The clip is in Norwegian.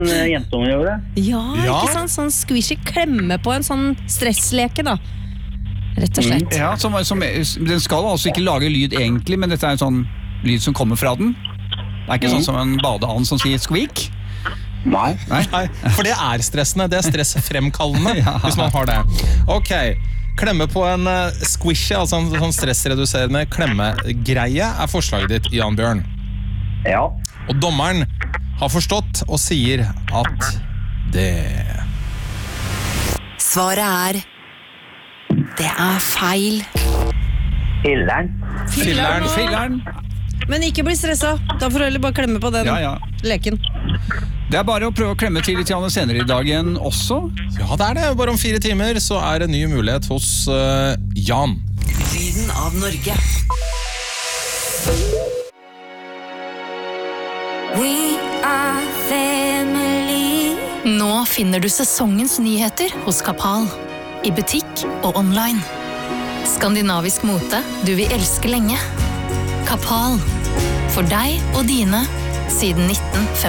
jentungen gjorde. Ja, ikke sant? Sånn squishy klemme på en sånn stressleke da. Rett og slett. Ja, den skal altså ikke lage lyd egentlig, men dette er en sånn lyd som kommer fra den. Det er ikke sånn som en badeand som sier squeak. Nei. For det er stressende, det er stressfremkallende hvis man har det. Ok, klemme på en squishy, altså en sånn stressreduserende klemmegreie er forslaget ditt, Jan Bjørn. Ja. Og dommeren har forstått og sier at det... Svaret er feil. Filleren. Men ikke bli stresset. Da får du heller bare klemme på den leken. Det er bare å prøve å klemme til litt senere i dagen også. Ja, det er det. Bare om 4 timer så er det en ny mulighet hos Jan. Lyden av Norge. We are family. Nå finner du sesongens nyheter hos Kapal. I butikk og online. Skandinavisk mote du vil elske lenge. Kapal. For deg og dine siden 1950.